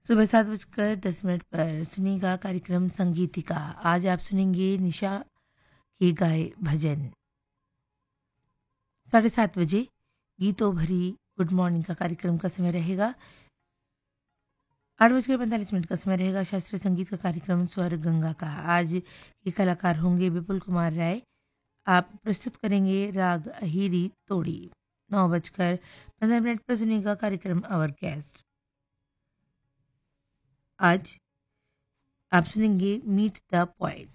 सुबह 7:10 पर सुनिएगा कार्यक्रम संगीतिका। आज आप सुनेंगे निशा के गाए भजन। 7:30 बजे गीतों भरी गुड मॉर्निंग का कार्यक्रम का समय रहेगा। 8:45 का समय रहेगा शास्त्रीय संगीत का कार्यक्रम स्वर गंगा का। आज के कलाकार होंगे विपुल कुमार राय। आप प्रस्तुत करेंगे राग अहिरी तोड़ी। 9:15 पर सुनिएगा कार्यक्रम अवर गेस्ट। आज आप सुनेंगे मीट द पॉइंट।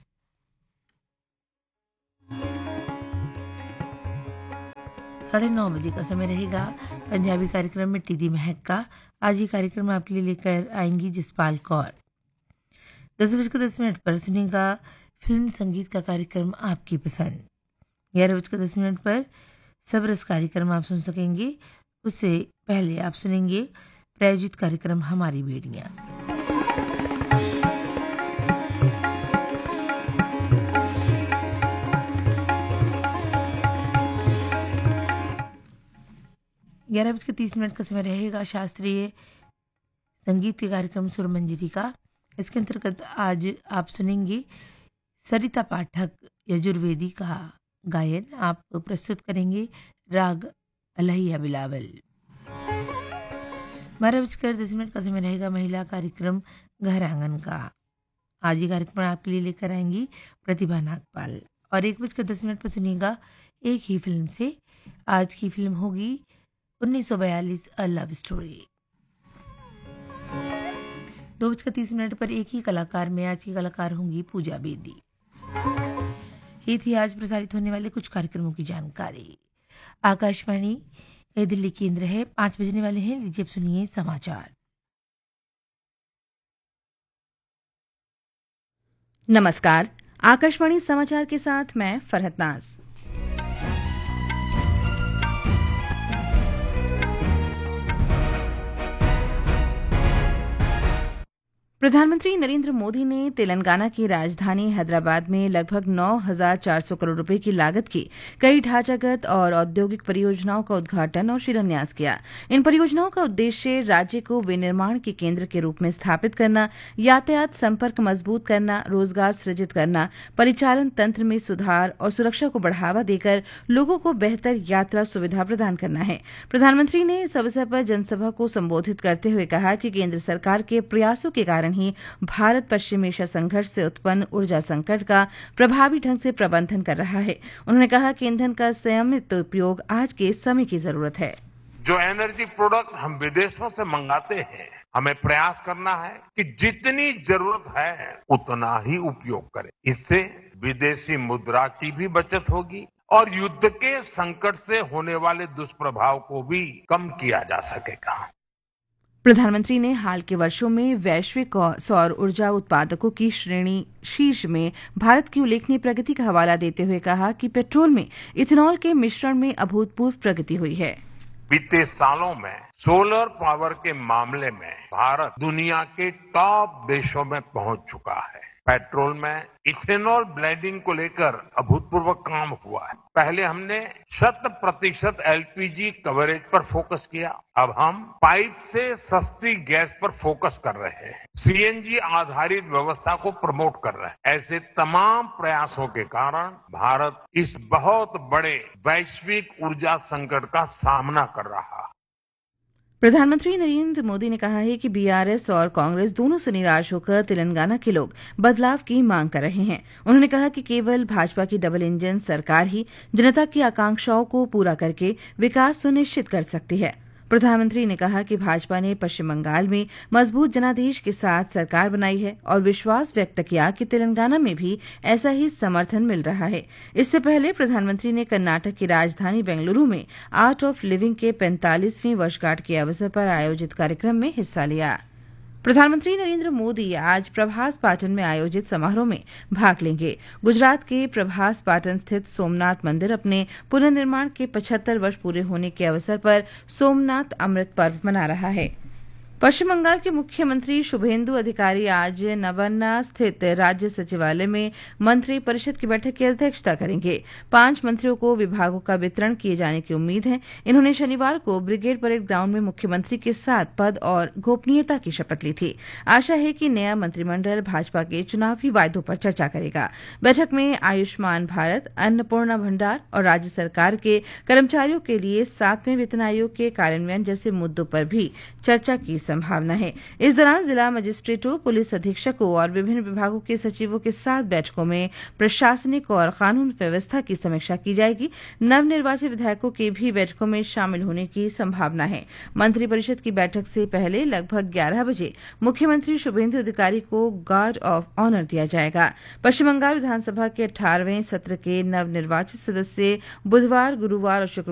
9:30 बजे का समय रहेगा पंजाबी कार्यक्रम मिट्टी दी महक का। आज ये कार्यक्रम आपके लिए लेकर आएंगी जसपाल कौर। 10:10 पर सुनेगा फिल्म संगीत का कार्यक्रम आपकी पसंद। 11:10 पर सबरस कार्यक्रम आप सुन सकेंगे। उससे पहले आप सुनेंगे प्रायोजित कार्यक्रम हमारी बेड़ियाँ। 11:30 का समय रहेगा शास्त्रीय संगीत के कार्यक्रम सुरमंजरी का। इसके अंतर्गत आज आप सुनेंगे सरिता पाठक यजुर्वेदी का गायन। आप प्रस्तुत करेंगे राग अलहिया बिलावल। 12:10 का समय रहेगा महिला कार्यक्रम घर आंगन का। आज ये कार्यक्रम आपके लिए लेकर आएंगी प्रतिभा नागपाल। और 1:10 पर सुनिएगा एक ही फिल्म से। आज की फिल्म होगी 1942 अ लव स्टोरी। 2:30 पर एक ही कलाकार में आज की कलाकार होंगी पूजा बेदी। ये थी आज प्रसारित होने वाले कुछ कार्यक्रमों की जानकारी। आकाशवाणी नई दिल्ली केंद्र है। 5 बजने वाले हैं। लीजिए अब सुनिए समाचार। नमस्कार, आकाशवाणी समाचार के साथ मैं फरहत नाज। प्रधानमंत्री नरेंद्र मोदी ने तेलंगाना की राजधानी हैदराबाद में लगभग 9,400 करोड़ रुपए की लागत की कई ढांचागत और औद्योगिक परियोजनाओं का उद्घाटन और शिलान्यास किया। इन परियोजनाओं का उद्देश्य राज्य को विनिर्माण के केंद्र के रूप में स्थापित करना, यातायात संपर्क मजबूत करना, रोजगार सृजित करना, परिचालन तंत्र में सुधार और सुरक्षा को बढ़ावा देकर लोगों को बेहतर यात्रा सुविधा प्रदान करना है। प्रधानमंत्री ने इस अवसर पर जनसभा को संबोधित करते हुए कहा कि केंद्र सरकार के प्रयासों के कारण ही भारत पश्चिम एशिया संघर्ष से उत्पन्न ऊर्जा संकट का प्रभावी ढंग से प्रबंधन कर रहा है। उन्होंने कहा कि ईंधन का संयमित उपयोग आज के समय की जरूरत है। जो एनर्जी प्रोडक्ट हम विदेशों से मंगाते हैं, हमें प्रयास करना है कि जितनी जरूरत है उतना ही उपयोग करें। इससे विदेशी मुद्रा की भी बचत होगी और युद्ध के संकट से होने वाले दुष्प्रभाव को भी कम किया जा सकेगा। प्रधानमंत्री ने हाल के वर्षों में वैश्विक सौर ऊर्जा उत्पादकों की श्रेणी शीर्ष में भारत की उल्लेखनीय प्रगति का हवाला देते हुए कहा कि पेट्रोल में इथेनॉल के मिश्रण में अभूतपूर्व प्रगति हुई है। बीते सालों में सोलर पावर के मामले में भारत दुनिया के टॉप देशों में पहुंच चुका है। पेट्रोल में इथेनॉल ब्लेंडिंग को लेकर अभूतपूर्व काम हुआ है। पहले हमने 100% एलपीजी कवरेज पर फोकस किया। अब हम पाइप से सस्ती गैस पर फोकस कर रहे हैं। सीएनजी आधारित व्यवस्था को प्रमोट कर रहे हैं। ऐसे तमाम प्रयासों के कारण भारत इस बहुत बड़े वैश्विक ऊर्जा संकट का सामना कर रहा है। प्रधानमंत्री नरेंद्र मोदी ने कहा है कि बीआरएस और कांग्रेस दोनों से निराश होकर तेलंगाना के लोग बदलाव की मांग कर रहे हैं। उन्होंने कहा कि केवल भाजपा की डबल इंजन सरकार ही जनता की आकांक्षाओं को पूरा करके विकास सुनिश्चित कर सकती है। प्रधानमंत्री ने कहा कि भाजपा ने पश्चिम बंगाल में मजबूत जनादेश के साथ सरकार बनाई है और विश्वास व्यक्त किया कि तेलंगाना में भी ऐसा ही समर्थन मिल रहा है। इससे पहले प्रधानमंत्री ने कर्नाटक की राजधानी बेंगलुरु में आर्ट ऑफ लिविंग के 45वीं वर्षगांठ के अवसर पर आयोजित कार्यक्रम में हिस्सा लिया। प्रधानमंत्री नरेंद्र मोदी आज प्रभास पाटन में आयोजित समारोह में भाग लेंगे। गुजरात के प्रभास पाटन स्थित सोमनाथ मंदिर अपने पुनर्निर्माण के 75 वर्ष पूरे होने के अवसर पर सोमनाथ अमृत पर्व मना रहा है। पश्चिम बंगाल के मुख्यमंत्री शुभेंदु अधिकारी आज नवान्ना स्थित राज्य सचिवालय में मंत्री परिषद की बैठक की अध्यक्षता करेंगे। 5 मंत्रियों को विभागों का वितरण किए जाने की उम्मीद है। इन्होंने शनिवार को ब्रिगेड परेड ग्राउंड में मुख्यमंत्री के साथ पद और गोपनीयता की शपथ ली थी। आशा है कि नया मंत्रिमंडल भाजपा के चुनावी वायदों पर चर्चा करेगा। बैठक में आयुष्मान भारत, अन्नपूर्णा भंडार और राज्य सरकार के कर्मचारियों के लिए 7वें वेतन आयोग के कार्यान्वयन जैसे मुद्दों पर भी चर्चा की संभावना है। इस दौरान जिला मजिस्ट्रेटों, पुलिस अधीक्षकों और विभिन्न विभागों के सचिवों के साथ बैठकों में प्रशासनिक और कानून व्यवस्था की समीक्षा की जाएगी। नवनिर्वाचित विधायकों के भी बैठकों में शामिल होने की संभावना है। मंत्रिपरिषद की बैठक से पहले लगभग 11 बजे मुख्यमंत्री शुभेंदु अधिकारी को गार्ड ऑफ ऑनर दिया जाएगा। पश्चिम बंगाल विधानसभा के 18वें सत्र के नवनिर्वाचित सदस्य बुधवार, गुरुवार और शुक्रवार